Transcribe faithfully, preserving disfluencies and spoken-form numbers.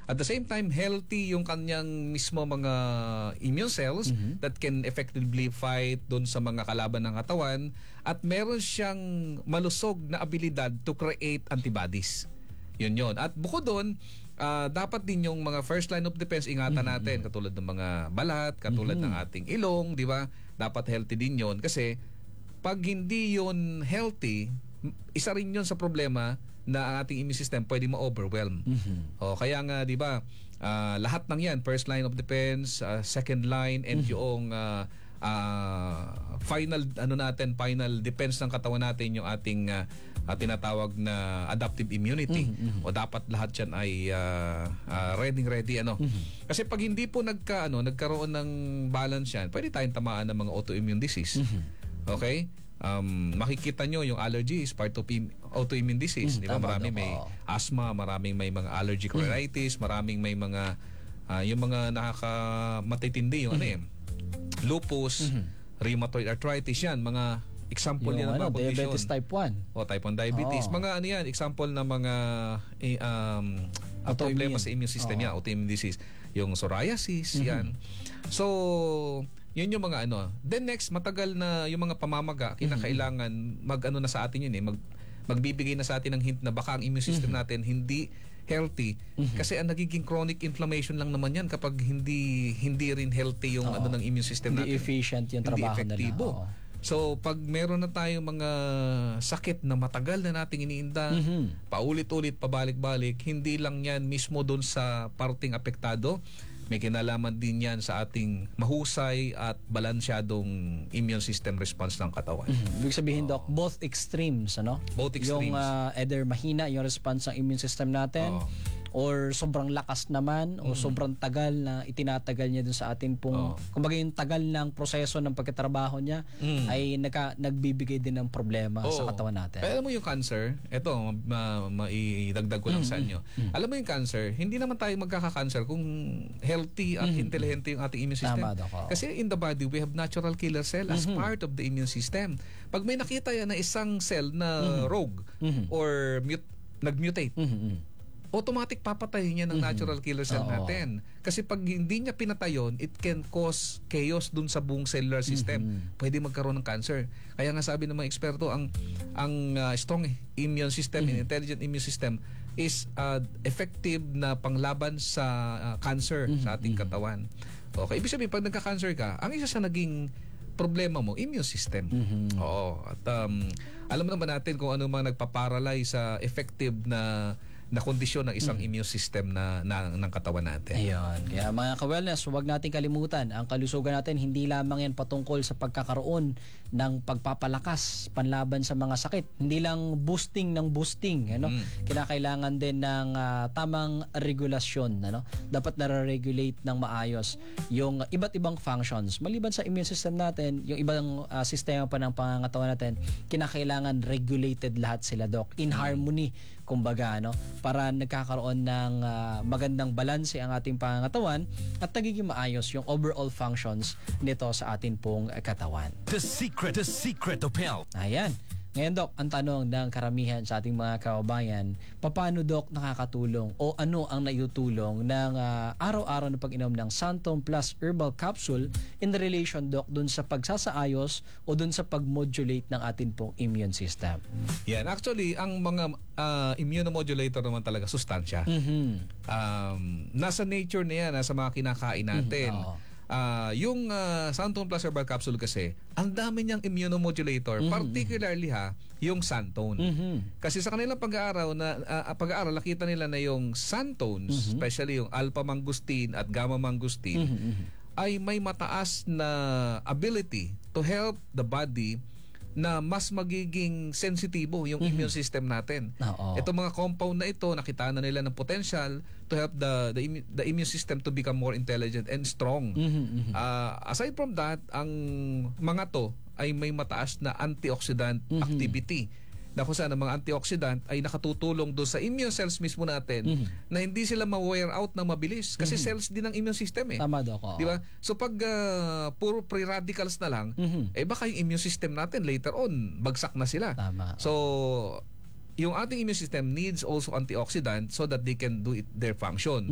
At the same time, healthy yung kanyang mismo mga immune cells mm-hmm. that can effectively fight doon sa mga kalaban ng katawan, at meron siyang malusog na abilidad to create antibodies. Yun yun. At bukod doon, uh, dapat din yung mga first line of defense ingatan mm-hmm. natin, katulad ng mga balat, katulad mm-hmm. ng ating ilong, di ba? Dapat healthy din yun kasi pag hindi yun healthy, isa rin yun sa problema na ang ating immune system pwede ma-overwhelm. Mm-hmm. O, kaya nga, di ba, uh, lahat ng yan, first line of defense, uh, second line, and mm-hmm. yung uh, uh, final, ano natin, final defense ng katawan natin, yung ating uh, uh, tinatawag na adaptive immunity. Mm-hmm. O dapat lahat yan ay uh, uh, ready, ready, ano. Mm-hmm. Kasi pag hindi po nagka, ano, nagkaroon ng balance yan, pwede tayong tamaan ng mga autoimmune disease. Mm-hmm. Okay? Um, makikita nyo yung allergy is part of autoimmune disease. Mm, di ba? Maraming may asthma, maraming may mga allergic rhinitis, maraming may mga uh, yung mga nakakamatitindi yung mm-hmm. ano eh, lupus, mm-hmm. rheumatoid arthritis, yan, mga example yung yan ng ano, mga condition. diabetes type one. O type one diabetes. Oh. Mga ano yan, example ng mga eh, um, problema sa immune system oh. yan, autoimmune disease. Yung psoriasis, mm-hmm. yan. So, yun yung mga ano. Then next, matagal na yung mga pamamaga, kinakailangan mag-ano na sa atin yun eh, mag, magbibigay na sa atin ng hint na baka ang immune system natin hindi healthy. Mm-hmm. Kasi ang nagiging chronic inflammation lang naman yan kapag hindi hindi rin healthy yung Oo. ano ng immune system hindi natin. Hindi efficient yung hindi trabaho efektibo. nila. Oo. So, pag meron na tayong mga sakit na matagal na nating iniinda, mm-hmm. paulit-ulit, pabalik-balik, hindi lang yan mismo doon sa parting apektado. May kinalaman din yan sa ating mahusay at balansyadong immune system response ng katawan. Mm-hmm. Ibig sabihin, oh. Doc, both extremes, ano? Both extremes. Yung uh, either mahina yung response ng immune system natin, oh. or sobrang lakas naman, mm-hmm. o sobrang tagal na itinatagal niya dun sa atin pong, oh. kumbaga yung tagal ng proseso ng pagkatrabaho niya, mm. ay nagka, nagbibigay din ng problema oh. sa katawan natin. Pero alam mo yung cancer, eto, ma, maidagdag ko lang mm-hmm. sa inyo. Mm-hmm. Alam mo yung cancer, hindi naman tayo magkaka-cancer kung healthy at mm-hmm. intelligent yung ating immune system. Tama, Doc. Kasi in the body, we have natural killer cell as mm-hmm. part of the immune system. Pag may nakita yan na isang cell na mm-hmm. rogue mm-hmm. or mut- nag-mutate, mm-hmm. automatic papatayin niya ng mm-hmm. natural killer cell Oo. natin. Kasi pag hindi niya pinatayon, it can cause chaos dun sa buong cellular system. Mm-hmm. Pwede magkaroon ng cancer. Kaya nga sabi ng mga eksperto, ang ang uh, strong immune system mm-hmm. and intelligent immune system is uh, effective na panglaban sa uh, cancer mm-hmm. sa ating katawan. Okay, ibig sabihin, pag nagka-cancer ka, ang isa sa naging problema mo, immune system. Mm-hmm. Oo. At um, alam naman natin kung ano mga nagpaparalyze sa effective na na kondisyon ng isang mm. immune system na, na ng katawan natin. Ayun. Kaya mga ka-wellness, huwag natin kalimutan, ang kalusugan natin hindi lamang yan patungkol sa pagkakaroon ng pagpapalakas panlaban sa mga sakit. Hindi lang boosting ng boosting, ano? Mm. Kinakailangan din ng uh, tamang regulasyon, ano? Dapat nare-regulate ng maayos yung iba't ibang functions. Maliban sa immune system natin, yung ibang uh, sistema pa ng pangangatawan natin, kinakailangan regulated lahat sila, Doc. In mm. harmony, kumbaga, ano? Para nagkakaroon ng uh, magandang balanse ang ating pangangatawan at nagiging maayos yung overall functions nito sa atin pong katawan. The secret, the secret of health. Ayan. Ngayon, Doc, ang tanong ng karamihan sa ating mga kababayan, paano, Doc, nakakatulong o ano ang naitutulong ng uh, araw-araw na pag-inom ng Santom Plus Herbal Capsule in relation, Doc, dun sa pagsasaayos o dun sa pag-modulate ng atin pong immune system? Yan. Actually, ang mga uh, immunomodulator naman talaga, sustansya. Mm-hmm. Um, nasa nature na yan, nasa mga kinakain natin. Mm-hmm. Uh, yung uh, Santon Plus Herbal Capsule kasi, ang dami niyang immunomodulator, mm-hmm. particularly ha, yung Santone. Mm-hmm. Kasi sa kanilang pag-aaral na uh, pag-aaral nakita nila na yung Santones, mm-hmm. especially yung alpha mangosteen at gamma mangosteen, mm-hmm. ay may mataas na ability to help the body na mas magiging sensitibo yung mm-hmm. immune system natin. Oh, oh. Itong mga compound na ito, nakita na nila ng potential to help the the, the immune system to become more intelligent and strong. Mm-hmm. Uh, aside from that, ang mga to ay may mataas na antioxidant mm-hmm. activity. Na kung saan ang mga antioxidant ay nakatutulong doon sa immune cells mismo natin mm-hmm. na hindi sila ma-wear out ng mabilis kasi mm-hmm. cells din ng immune system eh. Tama, Doc. Di ba? So pag uh, puro free radicals na lang, mm-hmm. eh baka yung immune system natin later on bagsak na sila. Tama. So yung ating immune system needs also antioxidant so that they can do it, their function.